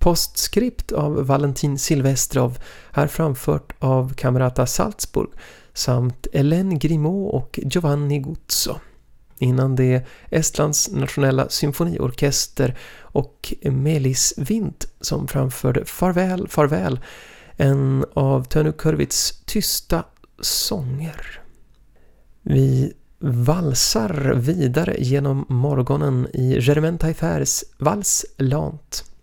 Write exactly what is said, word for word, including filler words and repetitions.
Postskript av Valentin Silvestrov, här framfört av Camerata Salzburg samt Hélène Grimaud och Giovanni Guzzo. Innan det Estlands nationella symfoniorkester och Melis Vind som framförde Farväl, farväl, en av Tönu Kurvits tysta sånger. Vi valsar vidare genom morgonen i Germain Taillefers Vals Lent.